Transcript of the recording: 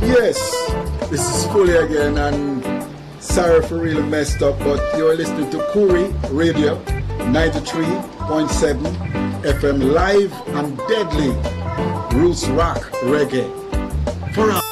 Yes, this is Fully again, and sorry for really messed up, but you're listening to Kuri Radio 93.7 FM live and deadly roots rock reggae for us.